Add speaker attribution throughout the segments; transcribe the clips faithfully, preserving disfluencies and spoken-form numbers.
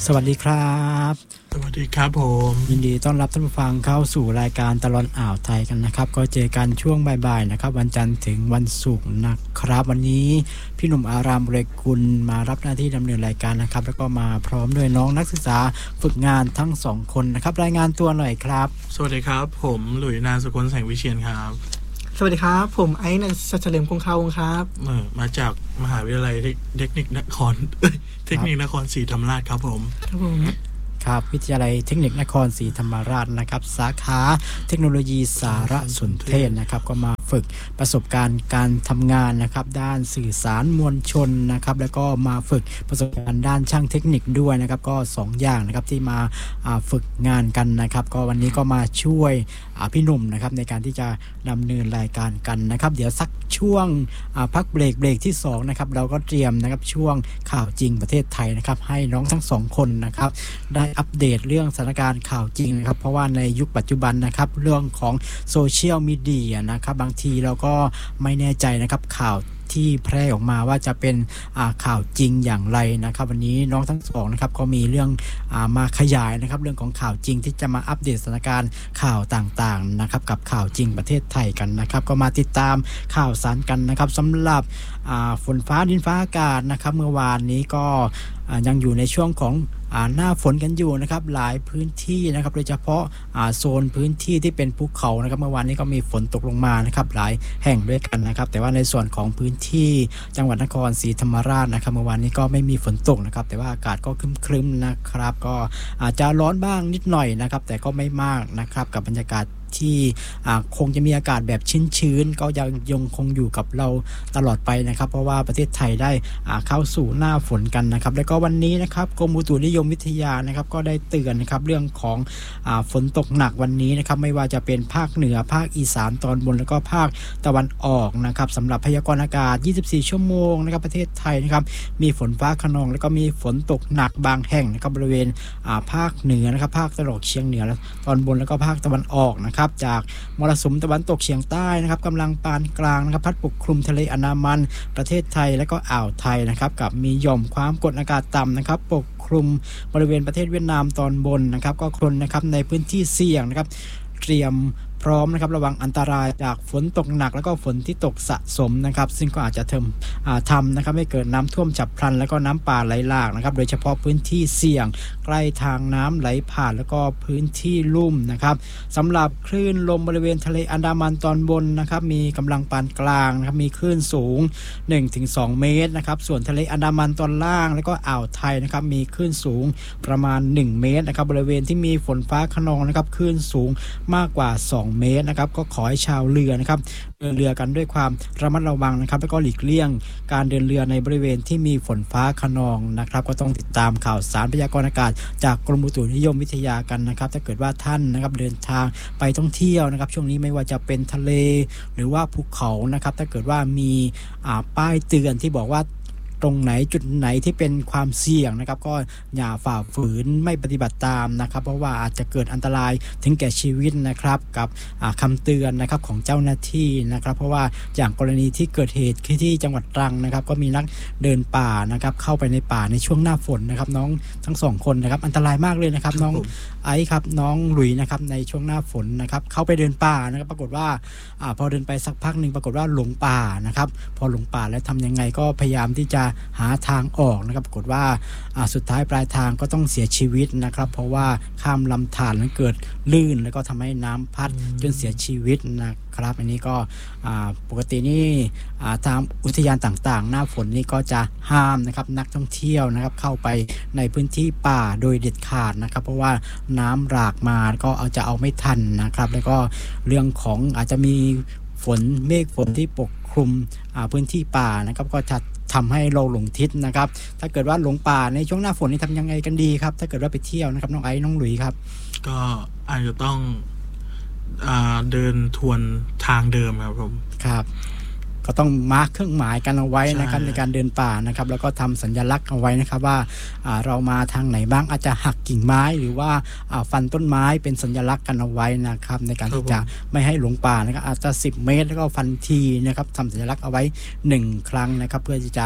Speaker 1: สวัสดีครับ
Speaker 2: สวัสดีครับผม
Speaker 1: ยินดีต้อนรับท่านผู้ฟังเข้าสู่รายการตลอดอ่าวไทยกันนะครับก็เจอกันช่วงบ่ายๆนะครับวันจันทร์ถึงวันศุกร์นะครับวันนี้พี่หนุ่มอารามเรกุลมารับหน้าที่ดำเนินรายการนะครับแล้วก็มาพร้อมด้วยน้องนักศึกษาฝึกงานทั้งสองคนนะครับรายงานตัวหน่อยครับ
Speaker 2: สวัสดีครับผมหลุยนาสุกลแสงวิเชียรครับ
Speaker 3: สวัสดีครับผมไอ้นันเฉลิมคงคาวครับ
Speaker 2: เออมาจากมหาวิทยาลัยเทคนิคนครเทคนิคนครศรีธรรมราชครับผม
Speaker 3: ครับผม
Speaker 1: ครับวิทยาลัยเทคนิคนครศรีธรรมราชนะครับสาขาเทคโนโลยีสารสนเทศนะครับก็มาฝึกประสบการณ์การทำงานนะครับด้านสื่อสารมวลชนนะครับแล้วก็มาฝึกประสบการณ์ด้านช่างเทคนิคด้วยนะครับก็สองอย่างนะครับที่มาฝึกงานกันนะครับก็วันนี้ก็มาช่วยพี่หนุ่มนะครับในการที่จะดำเนินรายการกันนะครับเดี๋ยวสักช่วงพักเบรกเบรกที่สองนะครับเราก็เตรียมนะครับช่วงข่าวจริงประเทศไทยนะครับให้น้องทั้งสองคนนะครับได้อัปเดตเรื่องสถานการณ์ข่าวจริงนะครับเพราะว่าในยุคปัจจุบันนะครับเรื่องของโซเชียลมีเดียนะครับบางทีเราก็ไม่แน่ใจนะครับข่าวที่แพร่ออกมาว่าจะเป็นข่าวจริงอย่างไรนะครับวันนี้น้องทั้งสองนะครับก็มีเรื่องมาขยายนะครับเรื่องของข่าวจริงที่จะมาอัปเดตสถานการณ์ข่าวต่างๆนะครับกับข่าวจริงประเทศไทยกันนะครับก็มาติดตามข่าวสารกันนะครับสำหรับฝนฟ้าดินฟ้าอากาศนะครับเมื่อวานนี้ก็ยังอยู่ในช่วงของหน้าฝนกันอยู่นะครับหลายพื้นที่นะครับโดยเฉพาะโซนพื้นที่ที่เป็นภูเขานะครับเมื่อวานนี้ก็มีฝนตกลงมานะครับหลายแห่งด้วยกันนะครับแต่ว่าในส่วนของพื้นที่จังหวัดนครศรีธรรมราชนะครับเมื่อวานนี้ก็ไม่มีฝนตกนะครับแต่ว่าอากาศก็ครึ้มๆนะครับก็อาจจะร้อนบ้างนิดหน่อยนะครับแต่ก็ไม่มากนะครับกับบรรยากาศที่คงจะมีอากาศแบบชื้นๆก็ยังยังคงอยู่กับเราตลอดไปนะครับเพราะว่าประเทศไทยได้เข้าสู่หน้าฝนกันนะครับแล้วก็วันนี้นะครับกรมอุตุนิยมวิทยานะครับก็ได้เตือนนะครับเรื่องของฝนตกหนักวันนี้นะครับไม่ว่าจะเป็นภาคเหนือภาคอีสานตอนบนแล้วก็ภาคตะวันออกนะครับสำหรับพยากรณ์อากาศยี่สิบสี่ชั่วโมงนะครับประเทศไทยนะครับมีฝนฟ้าคะนองแล้วก็มีฝนตกหนักบางแห่งนะครับบริเวณภาคเหนือนะครับภาคตะวันออกเฉียงเหนือตอนบนแล้วก็ภาคตะวันออกนะครับจากมรสุมตะวันตกเฉียงใต้นะครับกำลังปานกลางนะครับพัดปกคลุมทะเลอันดามันประเทศไทยและก็อ่าวไทยนะครับกับมีหย่อมความกดอากาศต่ำนะครับปกคลุมบริเวณประเทศเวียดนามตอนบนนะครับก็คนนะครับในพื้นที่เสี่ยงนะครับเตรียมพร้อมนะครับระวังอันตรายจากฝนตกหนักแล้วก็ฝนที่ตกสะสมนะครับซึ่งก็อาจจะทำทำนะครับให้เกิดน้ำท่วมฉับพลันแล้วก็น้ำป่าไหลหลากนะครับโดยเฉพาะพื้นที่เสี่ยงใกล้ทางน้ำไหลผ่านแล้วก็พื้นที่ลุ่มนะครับสำหรับคลื่นลมบริเวณทะเลอันดามันตอนบนนะครับมีกำลังปานกลางนะครับมีคลื่นสูง หนึ่งถึงสอง เมตรนะครับส่วนทะเลอันดามันตอนล่างแล้วก็อ่าวไทยนะครับมีคลื่นสูงประมาณหนึ่งเมตรนะครับบริเวณที่มีฝนฟ้าคะนองนะครับคลื่นสูงมากกว่าสองเมตรนะครับก็ขอให้ชาวเรือนะครับเดินเรือกันด้วยความระมัดระวังนะครับแล้วก็หลีกเลี่ยงการเดินเรือในบริเวณที่มีฝนฟ้าคะนองนะครับก็ต้องติดตามข่าวสารพยากรณ์อากาศจากกรมอุตุนิยมวิทยากันนะครับถ้าเกิดว่าท่านนะครับเดินทางไปท่องเที่ยวนะครับช่วงนี้ไม่ว่าจะเป็นทะเลหรือว่าภูเขานะครับถ้าเกิดว่ามีป้ายเตือนที่บอกว่าตรงไหนจุดไหนที่เป็นความเสี่ยงนะครับก็อย่าฝ่าฝืนไม่ปฏิบัติตามนะครับเพราะว่าอาจจะเกิดอันตรายถึงแก่ชีวิตนะครับกับคำเตือนนะครับของเจ้าหน้าที่นะครับเพราะว่าอย่างกรณีที่เกิดเหตุที่จังหวัดตรังนะครับก็มีนักเดินป่านะครับเข้าไปในป่าในช่วงหน้าฝนนะครับน้องทั้งสองคนนะครับอันตรายมากเลยนะครับน้องไอซ์ครับน้องหลุยนะครับในช่วงหน้าฝนนะครับเข้าไปเดินป่านะครับปรากฏว่าอ่าพอเดินไปสักพักนึงปรากฏว่าหลงป่านะครับพอหลงป่าแล้วทำยังไงก็พยายามที่จะหาทางออกนะครับปรากฏว่าสุดท้ายปลายทางก็ต้องเสียชีวิตนะครับเพราะว่าข้ามลำธารนั้นเกิดลื่นแล้วก็ทำให้น้ำพัดจนเสียชีวิตนะครับอันนี้ก็ปกตินี่ทางอุทยานต่างๆหน้าฝนนี่ก็จะห้ามนะครับนักท่องเที่ยวนะครับเข้าไปในพื้นที่ป่าโดยเด็ดขาดนะครับเพราะว่าน้ำหลากมาก็เอาจะเอาไม่ทันนะครับแล้วก็เรื่องของอาจจะมีฝนเมฆฝนที่ปกคลุมพื้นที่ป่านะครับก็จะทำให้เราหลงทิศนะครับถ้าเกิดว่าหลงป่าในช่วงหน้าฝนนี่ทำยังไงกันดีครับถ้าเกิดว่าไปเที่ยวนะครับน้องไอ้น้องหลุยครับ
Speaker 2: ก็อาจจะต้องอ่าเดินทวนทางเดิมครับผม
Speaker 1: ครับก็ต้องมาร์คเครื่องหมายกันเอาไว้นะครับในการเดินป่านะครับแล้วก็ทำสัญลักษณ์เอาไว้นะครับว่าเรามาทางไหนบ้างอาจจะหักกิ่งไม้หรือว่าฟันต้นไม้เป็นสัญลักษณ์กันเอาไว้นะครับในการที่จะไม่ให้หลงป่านะครับอาจจะสิบเมตรแล้วก็ฟันทีนะครับทำสัญลักษณ์เอาไว้หนึ่งครั้งนะครับเพื่อที่จะ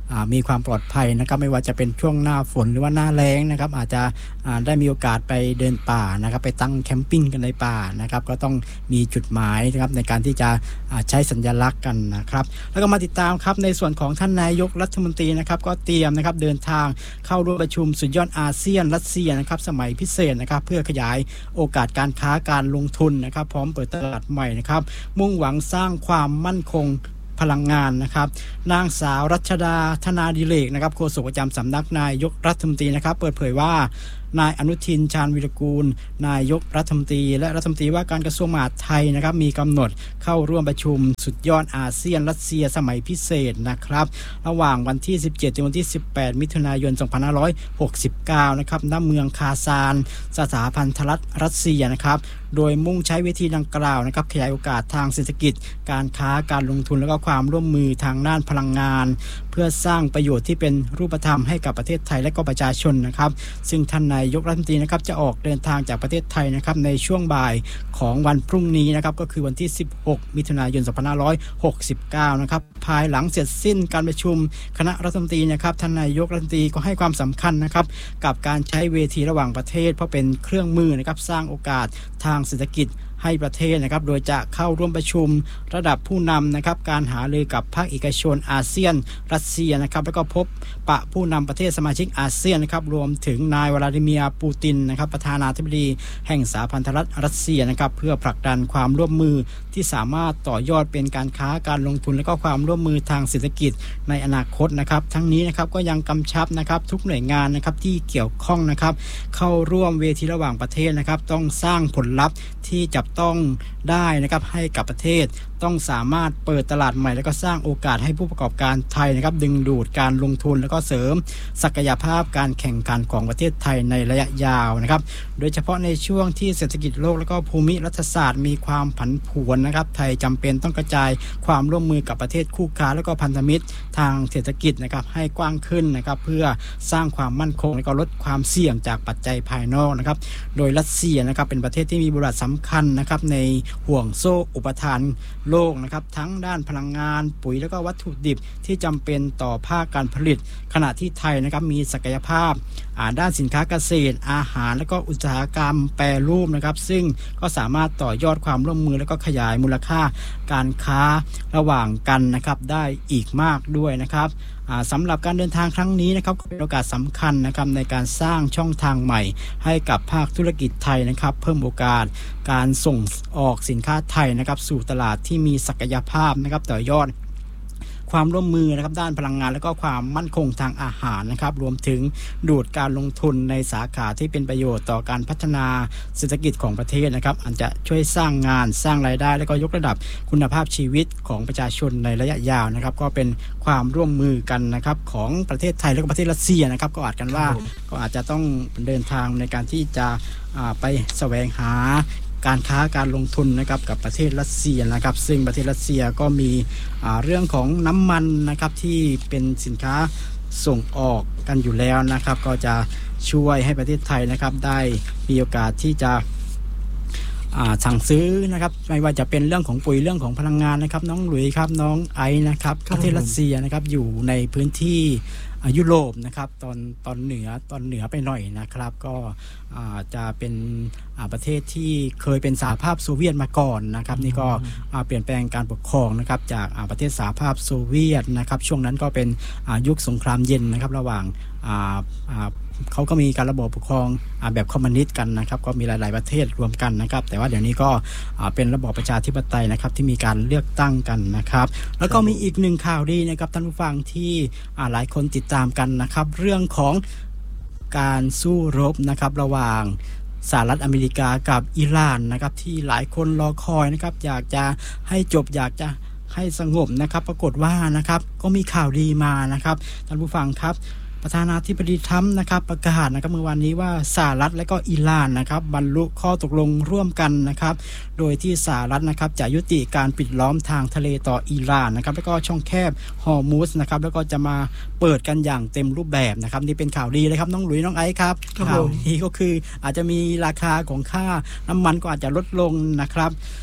Speaker 1: มีความปลอดภัยนะครับไม่ว่าจะเป็นช่วงหน้าฝนหรือว่าหน้าแล้งนะครับอาจจะได้มีโอกาสไปเดินป่านะครับไปตั้งแคมปิ้งกันในป่านะครับก็ต้องมีจุดหมายนะครับในการที่จะใช้สัญลักษณ์กันนะครับแล้วก็มาติดตามครับในส่วนของท่านนายกรัฐมนตรีนะครับก็เตรียมนะครับเดินทางเข้าร่วมประชุมสุดยอดอาเซียนรัสเซียนะครับสมัยพิเศษนะครับเพื่อขยายโอกาสการค้าการลงทุนนะครับพร้อมเปิดตลาดใหม่นะครับมุ่งหวังสร้างความมั่นคงพลังงานนะครับนางสาวรัชดาธนาดิเรกนะครับโฆษกประจำสำนักนายกรัฐมนตรีนะครับเปิดเผยว่านายอนุทินชาญวิรากูลนายกรัฐมนตรีและรัฐมนตรีว่าการกระทรวงมหาดไทยนะครับมีกำหนดเข้าร่วมประชุมสุดยอดอาเซียนรัสเซียสมัยพิเศษนะครับระหว่างวันที่สิบเจ็ดถึงวันที่สิบแปดมิถุนายนสองพันห้าร้อยหกสิบเก้านะครับณเมืองคาซานสหพันธรัฐรัสเซียนะครับโดยมุ่งใช้เวทีดังกล่าวนะครับขยายโอกาสทางเศรษฐกิจการค้าการลงทุนและก็ความร่วมมือทางด้านพลังงานเพื่อสร้างประโยชน์ที่เป็นรูปธรรมให้กับประเทศไทยและก็ประชาชนนะครับซึ่งท่านนายกรัฐมนตรีนะครับจะออกเดินทางจากประเทศไทยนะครับในช่วงบ่ายของวันพรุ่งนี้นะครับก็คือวันที่สิบหกมิถุนายนสองพันห้าร้อยหกสิบเก้านะครับภายหลังเสร็จสิ้นการประชุมคณะรัฐมนตรีนะครับท่านนายกรัฐมนตรีก็ให้ความสำคัญนะครับกับการใช้เวทีระหว่างประเทศเพราะเป็นเครื่องมือนะครับสร้างโอกาสทางเศรษฐกิจให้ประเทศนะครับโดยจะเข้าร่วมประชุมระดับผู้นำนะครับการหารือกับภาคเอกชนอาเซียนรัสเซียนะครับแล้วก็พบปะผู้นำประเทศสมาชิกอาเซียนนะครับรวมถึงนายวลาดิเมียร์ปูตินนะครับประธานาธิบดีแห่งสหพันธรัฐรัสเซียนะครับเพื่อผลักดันความร่วมมือที่สามารถต่อยอดเป็นการค้าการลงทุนและก็ความร่วมมือทางเศรษฐกิจในอนาคตนะครับทั้งนี้นะครับก็ยังกำชับนะครับทุกหน่วยงานนะครับที่เกี่ยวข้องนะครับเข้าร่วมเวทีระหว่างประเทศนะครับต้องสร้างผลลัพธ์ที่จับต้องได้นะครับให้กับประเทศต้องสามารถเปิดตลาดใหม่แล้วก็สร้างโอกาสให้ผู้ประกอบการไทยนะครับดึงดูดการลงทุนแล้วก็เสริมศักยภาพการแข่งขันของประเทศไทยในระยะยาวนะครับโดยเฉพาะในช่วงที่เศรษฐกิจโลกแล้วก็ภูมิรัฐศาสตร์มีความผันผวนนะครับไทยจำเป็นต้องกระจายความร่วมมือกับประเทศคู่ค้าแล้วก็พันธมิตรทางเศรษฐกิจนะครับให้กว้างขึ้นนะครับเพื่อสร้างความมั่นคงและก็ลดความเสี่ยงจากปัจจัยภายนอกนะครับโดยรัสเซียนะครับเป็นประเทศที่มีบทบาทสำคัญนะครับในห่วงโซ่อุปทานโลกนะครับทั้งด้านพลังงานปุ๋ยแล้วก็วัตถุดิบที่จำเป็นต่อภาคการผลิตขณะที่ไทยนะครับมีศักยภาพด้านสินค้าเกษตรอาหารและก็อุตสาหกรรมแปรรูปนะครับซึ่งก็สามารถต่อยอดความร่วมมือและก็ขยายมูลค่าการค้าระหว่างกันนะครับได้อีกมากด้วยนะครับสำหรับการเดินทางครั้งนี้นะครับเป็นโอกาสสำคัญนะครับในการสร้างช่องทางใหม่ให้กับภาคธุรกิจไทยนะครับเพิ่มโอกาสการส่งออกสินค้าไทยนะครับสู่ตลาดที่มีศักยภาพนะครับต่อยอดความร่วมมือนะครับด้านพลังงานและก็ความมั่นคงทางอาหารนะครับรวมถึงดูดการลงทุนในสาขาที่เป็นประโยชน์ต่อการพัฒนาเศรษฐกิจของประเทศนะครับอาจจะช่วยสร้างงานสร้างรายได้และก็ยกระดับคุณภาพชีวิตของประชาชนในระยะยาวนะครับก็เป็นความร่วมมือกันนะครับของประเทศไทยและก็ประเทศรัสเซียนะครับก็อาจกันว่าก็อาจจะต้องเดินทางในการที่จะไปแสวงหาการค้าการลงทุนนะครับกับประเทศรัสเซียนะครับซึ่งประเทศรัสเซียก็มีเรื่องของน้ำมันนะครับที่เป็นสินค้าส่งออกกันอยู่แล้วนะครับก็จะช่วยให้ประเทศไทยนะครับได้มีโอกาสที่จะสั่งซื้อนะครับไม่ว่าจะเป็นเรื่องของปุ๋ยเรื่องของพลังงานนะครับน้องหลุยครับน้องไอนะครับประเทศรัสเซียนะครับอยู่ในพื้นที่ยุโรปนะครับตอนตอนเหนือตอนเหนือไปหน่อยนะครับก็จะเป็นประเทศที่เคยเป็นสหภาพโซเวียตมาก่อนนะครับนี่ก็เปลี่ยนแปลงการปกครองนะครับจากประเทศสหภาพโซเวียตนะครับช่วงนั้นก็เป็นยุคสงครามเย็นนะครับระหว่างเขาก็มีการระบบปกครองแบบคอมมิวนิสต์กันนะครับก็มีหลายๆประเทศรวมกันนะครับแต่ว่าเดี๋ยวนี้ก็เป็นระบอบประชาธิปไตยนะครับที่มีการเลือกตั้งกันนะครับแล้วก็มีอีกหนึ่งข่าวดีนะครับท่านผู้ฟังที่หลายคนติดตามกันนะครับเรื่องของการสู้รบนะครับระหว่างสหรัฐอเมริกากับอิหร่านนะครับที่หลายคนรอคอยนะครับอยากจะให้จบอยากจะให้สงบนะครับปรากฏว่านะครับก็มีข่าวดีมานะครับท่านผู้ฟังครับประธานาธิบดีทรัมป์นะครับประกาศนะครับเมื่อวานนี้ว่าสหรัฐและก็อิหร่านนะครับบรรลุข้อตกลงร่วมกันนะครับโดยที่สหรัฐนะครับจะยุติการปิดล้อมทางทะเลต่ออิหร่านนะครับแล้วก็ช่องแคบฮอร์มุสนะครับแล้วก็จะมาเปิดกันอย่างเต็มรูปแบบนะครับนี่เป็นข่าวดีเลยครับน้องหลุยน้องไอซ์ครับข่าวนี้ก็คืออาจจะมีราคาของค่าน้ำมันก็อาจจะลดลงนะครับ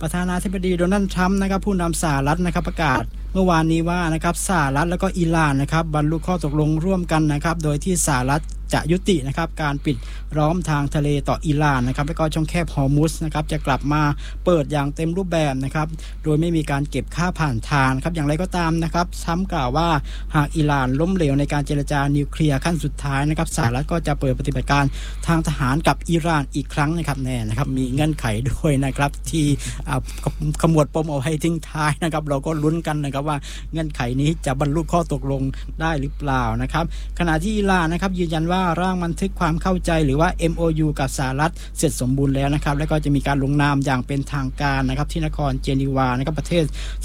Speaker 1: ประธานาธิบดีโดนัลด์ทรัมป์นะครับผู้นำสหรัฐนะครับประกาศเมื่อวานนี้ว่านะครับสหรัฐแล้วก็อิหร่านนะครับบรรลุข้อตกลงร่วมกันนะครับโดยที่สหรัฐจะยุตินะครับการปิดล้อมทางทะเลต่ออิหร่านนะครับและก็ช่องแคบฮอร์มุซนะครับจะกลับมาเปิดอย่างเต็มรูปแบบนะครับโดยไม่มีการเก็บค่าผ่านทางครับอย่างไรก็ตามนะครับทรัมป์กล่าวว่าหากอิหร่านล้มเหลวในการเจรจานิวเคลียร์ขั้นสุดท้ายนะครับสหรัฐก็จะเปิดปฏิบัติการทางทหารกับอิหร่านอีกครั้งนะครับแน่นะครับมีเงื่อนไขด้วยนะครับที่ขมวดปมเอาให้ทิ้งท้ายนะครับเราก็ลุ้นกันนะครับว่าเงื่อนไขนี้จะบรรลุข้อตกลงได้หรือเปล่านะครับขณะที่อิหร่านนะครับยืนยันว่าร่างบันทึกความเข้าใจหรือว่า เอ็ม โอ ยู กับสหรัฐเสร็จสมบูรณ์แล้วนะครับแล้วก็จะมีการลงนามอย่างเป็นทางการนะครับที่นครเจนีวานะครับประเทศ